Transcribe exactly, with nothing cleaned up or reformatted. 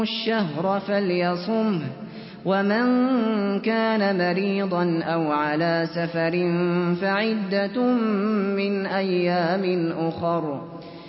الشهر فليصمه، ومن كان مريضا أو على سفر فعدة من أيام أخر.